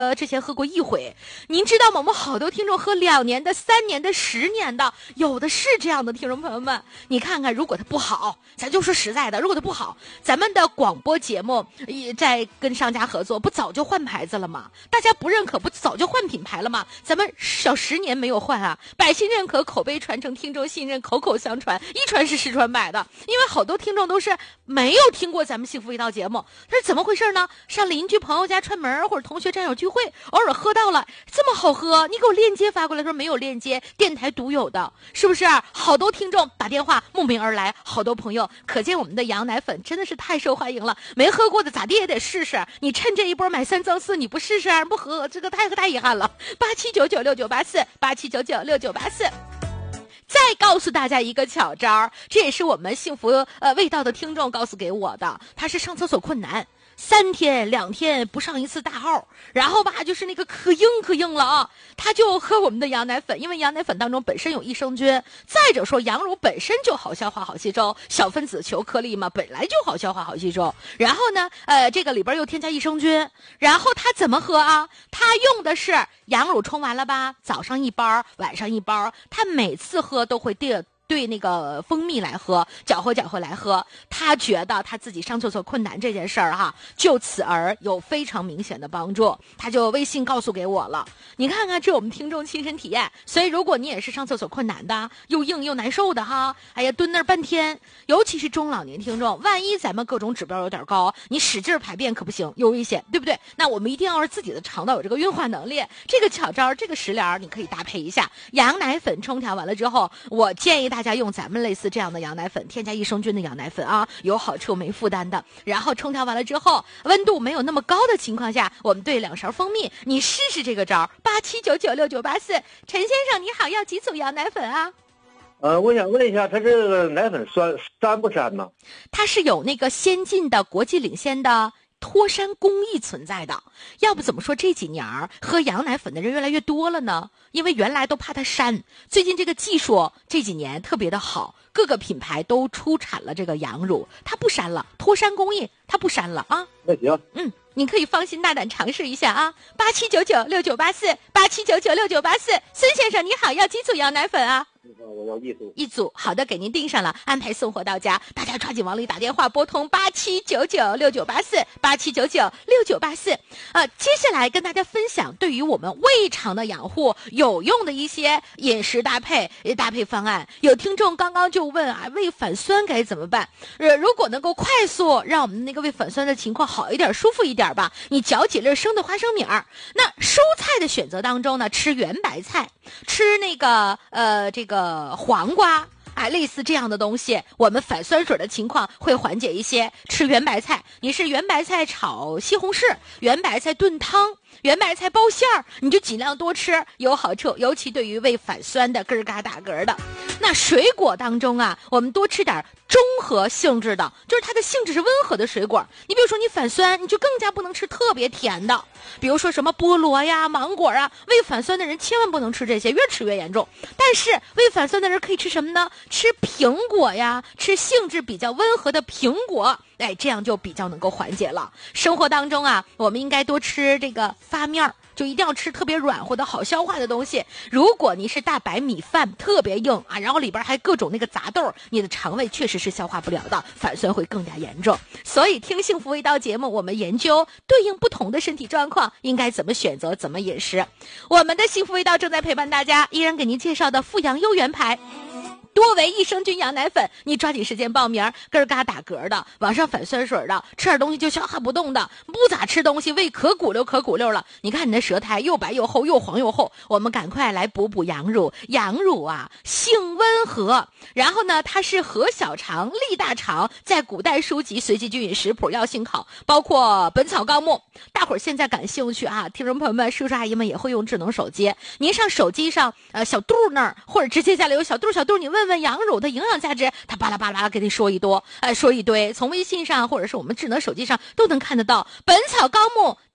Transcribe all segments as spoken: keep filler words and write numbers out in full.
呃，之前喝过一回，您知道吗？我们好多听众喝两年的、三年的、十年的，有的是这样的听众朋友们。你看看，如果它不好，咱就说实在的，如果它不好，咱们的广播节目也在跟商家合作，不早就换牌子了吗？大家不认可，不早就换品牌了吗？咱们小十年没有换啊，百姓认可，口碑传承，听众信任，口口相传，一传十，十传百的。因为好多听众都是没有听过咱们幸福一道节目，这是怎么回事呢？上邻居朋友家串门，或者同学战友聚会，偶尔喝到了，这么好喝，你给我链接发过来，说没有链接，电台独有的，是不是？好多听众打电话慕名而来，好多朋友，可见我们的羊奶粉真的是太受欢迎了。没喝过的咋地也得试试，你趁这一波买三赠四，你不试试不喝，这个太太遗憾了。八七九九六九八四，八七九九六九八四。再告诉大家一个巧招，这也是我们幸福呃味道的听众告诉给我的，他是上厕所困难。三天两天不上一次大号，然后吧就是那个可硬可硬了啊，他就喝我们的羊奶粉，因为羊奶粉当中本身有益生菌，再者说羊乳本身就好消化好吸收，小分子球颗粒嘛本来就好消化好吸收，然后呢呃这个里边又添加益生菌，然后他怎么喝啊？他用的是羊乳冲完了吧，早上一包晚上一包，他每次喝都会兑对那个蜂蜜来喝，搅和搅和来喝，他觉得他自己上厕所困难这件事儿哈，就此而有非常明显的帮助，他就微信告诉给我了。你看看，这我们听众亲身体验。所以如果你也是上厕所困难的，又硬又难受的哈，哎呀蹲那儿半天，尤其是中老年听众，万一咱们各种指标有点高，你使劲排便可不行，有危险，对不对？那我们一定要是自己的肠道有这个运化能力，这个巧招，这个食疗你可以搭配一下羊奶粉冲调完了之后，我建议大家大家用咱们类似这样的羊奶粉，添加益生菌的羊奶粉啊，有好处没负担的。然后冲调完了之后，温度没有那么高的情况下，我们兑两勺蜂蜜，你试试这个招。八七九九六九八四，陈先生你好，要几组羊奶粉啊？ 呃，我想问一下，它这个奶粉酸酸不酸呢？ 它是有那个先进的、国际领先的脱山工艺存在的，要不怎么说这几年喝羊奶粉的人越来越多了呢？因为原来都怕它膻，最近这个技术这几年特别的好，各个品牌都出产了这个羊乳，它不膻了，脱山工艺它不膻了啊。 那行， 嗯，你可以放心大胆尝试一下啊。八七九九六九八四，八七九九六九八四，孙先生你好，要几组羊奶粉啊？ 我要一组， 一组，好的，给您订上了，安排送货到家。大家抓紧往里打电话，拨通八七九九六九八四，八七九九六九八四。呃，接下来跟大家分享对于我们胃肠的养护有用的一些饮食搭配搭配方案。有听众刚刚就问啊，胃反酸该怎么办？呃，如果能够快速让我们那个胃反酸的情况好一点、舒服一点吧，你嚼几粒生的花生米儿。那蔬菜的选择当中呢，吃圆白菜，吃那个呃这个。呃，黄瓜，哎，类似这样的东西，我们反酸水的情况会缓解一些。吃圆白菜，你是圆白菜炒西红柿，圆白菜炖汤，圆白菜包馅儿，你就尽量多吃，有好处。尤其对于胃反酸的，咯嘎打嗝的。那水果当中啊，我们多吃点中和性质的，就是它的性质是温和的水果。你比如说你反酸，你就更加不能吃特别甜的，比如说什么菠萝呀、芒果啊。胃反酸的人千万不能吃这些，越吃越严重。但是胃反酸的人可以吃什么呢？吃苹果呀，吃性质比较温和的苹果，哎，这样就比较能够缓解了。生活当中啊，我们应该多吃这个发面儿。就一定要吃特别软和的好消化的东西。如果你是大白米饭特别硬啊，然后里边还各种那个杂豆，你的肠胃确实是消化不了的，反酸会更加严重。所以听幸福味道节目，我们研究对应不同的身体状况应该怎么选择，怎么饮食。我们的幸福味道正在陪伴大家，依然给您介绍的富阳优元牌多维益生菌羊奶粉，你抓紧时间报名。咯嘎打嗝的，往上反酸水的，吃点东西就消化不动的，不咋吃东西胃可鼓溜可鼓溜了，你看你的舌苔又白又厚又黄又厚，我们赶快来补补羊乳。羊乳啊性温和，然后呢它是和小肠利大肠，在古代书籍随机均饮食谱药性考，包括本草纲目。大伙儿现在感兴趣啊，听众朋友们叔叔阿姨们也会用智能手机，您上手机上呃小肚那儿，或者直接家里有小肚小肚，你问问问羊乳的营养价值，他巴拉巴拉给你说一多，哎，说一堆，从微信上或者是我们智能手机上都能看得到。本草纲目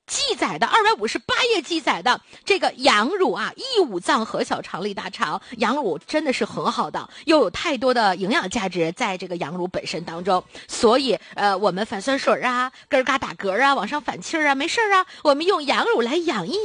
记载的二百五十八页记载的这个羊乳啊，益五脏和小肠利大肠，羊乳真的是很好的，又有太多的营养价值在这个羊乳本身当中，所以呃，我们反酸水啊，咯嘎打嗝啊，往上反气儿啊，没事啊，我们用羊乳来养一